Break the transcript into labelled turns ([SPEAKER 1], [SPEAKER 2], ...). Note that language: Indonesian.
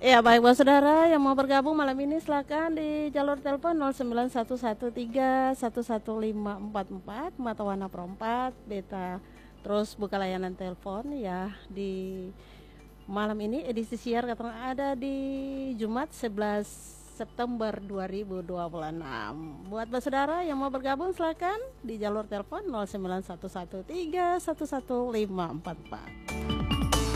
[SPEAKER 1] Ya baik buat saudara yang mau bergabung malam ini silakan di jalur telepon 09113110544 mata warna perempat beta, terus buka layanan telepon ya di malam ini edisi siar kata ada di Jumat 11 September 2026. Buat saudara yang mau bergabung silakan di jalur telepon 09113110544.